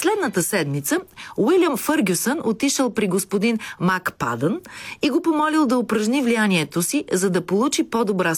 Следната седмица Уилям Фъргюсън отишъл при господин Мак Падън и го помолил да упражни влиянието си, за да получи по-добра